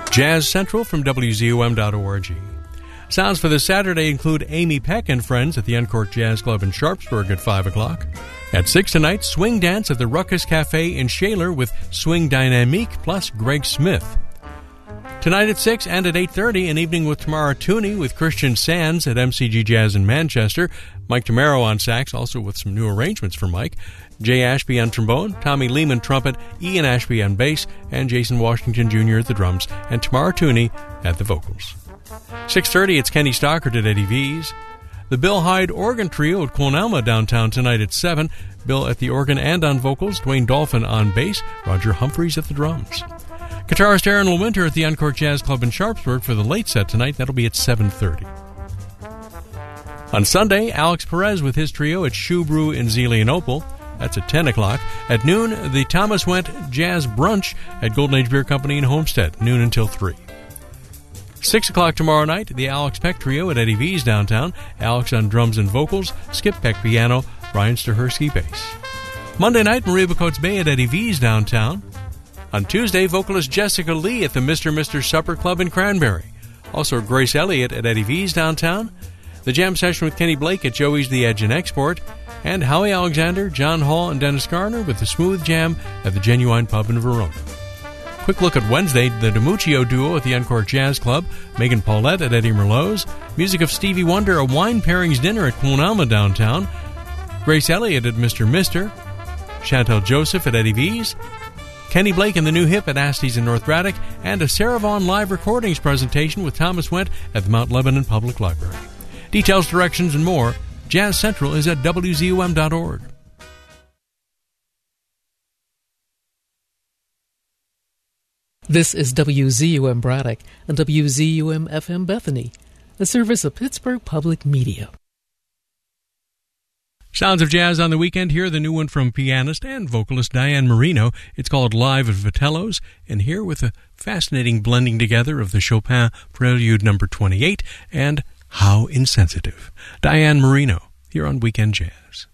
Jazz Central from WZUM.org. Sounds for this Saturday include Amy Peck and Friends at the Uncorked Jazz Club in Sharpsburg at 5 o'clock. At 6 tonight, Swing Dance at the Ruckus Cafe in Shaler with Swing Dynamique plus Greg Smith. Tonight at 6 and at 8:30, an evening with Tamara Tooney with Christian Sands at MCG Jazz in Manchester. Mike Tamaro on sax, also with some new arrangements for Mike. Jay Ashby on trombone, Tommy Lehman trumpet, Ian Ashby on bass, and Jason Washington Jr. at the drums, and Tamara Tooney at the vocals. 6:30, it's Kenny Stockert at Eddie V's. The Bill Hyde Organ Trio at Clonalma downtown tonight at 7. Bill at the organ and on vocals, Dwayne Dolphin on bass, Roger Humphreys at the drums. Guitarist Aaron LeWinter at the Uncorked Jazz Club in Sharpsburg for the late set tonight. That'll be at 7:30. On Sunday, Alex Perez with his trio at Shoe Brew in Zelienople. That's at 10 o'clock. At noon, the Thomas Wendt Jazz Brunch at Golden Age Beer Company in Homestead, noon until 3. 6 o'clock tomorrow night, the Alex Peck Trio at Eddie V's downtown. Alex on drums and vocals, Skip Peck piano, Brian Stahersky bass. Monday night, Maria Bacotes Bay at Eddie V's downtown. On Tuesday, vocalist Jessica Lee at the Mr. Supper Club in Cranberry. Also, Grace Elliott at Eddie V's downtown. The jam session with Kenny Blake at Joey's The Edge and Export. And Howie Alexander, John Hall, and Dennis Garner with the Smooth Jam at the Genuine Pub in Verona. Quick look at Wednesday, the DiMuccio Duo at the Uncorked Jazz Club. Megan Paulette at Eddie Merlot's. Music of Stevie Wonder, a wine pairings dinner at Clonalma downtown. Grace Elliott at Mr. Mister. Chantel Joseph at Eddie V's. Kenny Blake and the New Hip at Astee's in North Braddock, and a Sarah Vaughan live recordings presentation with Thomas Wendt at the Mount Lebanon Public Library. Details, directions, and more, Jazz Central is at WZUM.org. This is WZUM Braddock and WZUM-FM Bethany, a service of Pittsburgh Public Media. Sounds of jazz on the weekend. Here, the new one from pianist and vocalist Diane Marino. It's called Live at Vitello's, and here with a fascinating blending together of the Chopin Prelude No. 28 and How Insensitive. Diane Marino, here on Weekend Jazz.